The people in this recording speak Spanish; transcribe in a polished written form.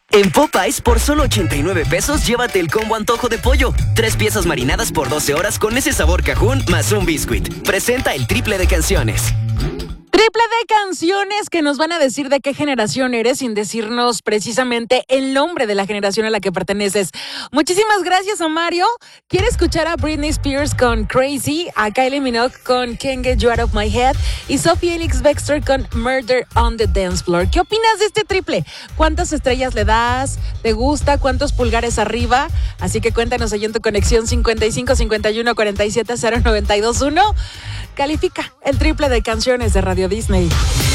En Popeyes, por solo 89 pesos, llévate el combo antojo de pollo. 3 piezas marinadas por 12 horas con ese sabor cajún más un biscuit. Presenta el triple de canciones. Triple de canciones que nos van a decir de qué generación eres sin decirnos precisamente el nombre de la generación a la que perteneces. Muchísimas gracias a Mario. Quiere escuchar a Britney Spears con Crazy, a Kylie Minogue con Can't Get You Out of My Head y Sophie Ellis-Bextor con Murder on the Dance Floor. ¿Qué opinas de este triple? ¿Cuántas estrellas le das? ¿Te gusta? ¿Cuántos pulgares arriba? Así que cuéntanos ahí en tu conexión 55 51 47 0921. Califica el triple de canciones de Radio Disney.